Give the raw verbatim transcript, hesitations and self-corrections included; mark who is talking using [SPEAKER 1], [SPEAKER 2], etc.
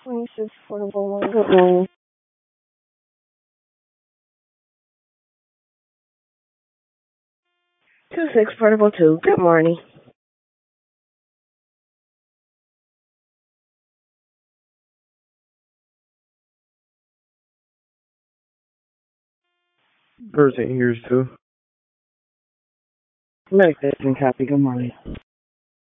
[SPEAKER 1] twenty-six Portable One. Good morning. Two six Portable Two. Good morning.
[SPEAKER 2] Person here's too.
[SPEAKER 1] Medication copy. Good morning.